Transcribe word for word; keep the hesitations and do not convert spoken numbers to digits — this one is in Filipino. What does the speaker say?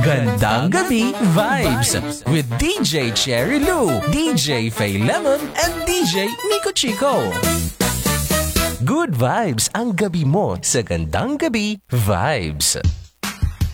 Gandang Gabi Vibes with D J Cherry Lou, D J Faye Lemon, and D J Nico Chico. Good vibes ang gabi mo sa Gandang Gabi Vibes.